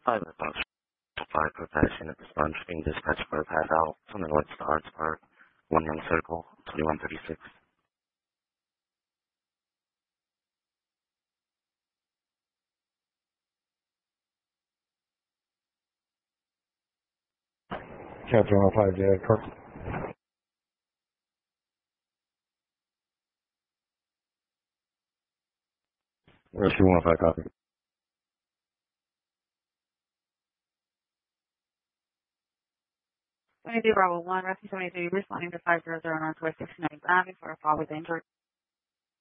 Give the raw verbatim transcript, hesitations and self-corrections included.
Hi, this is five profession at the sponge being dispatched for a pad out from the North Star Arts Park, One Young Circle, twenty-one thirty-six. Captain one oh five, yeah, Kirk. Rescue one oh five, copy. twenty-two Bravo one, Rescue seventy-three, responding to five zero zero Northwest sixty-ninth Avenue for a fall with injury.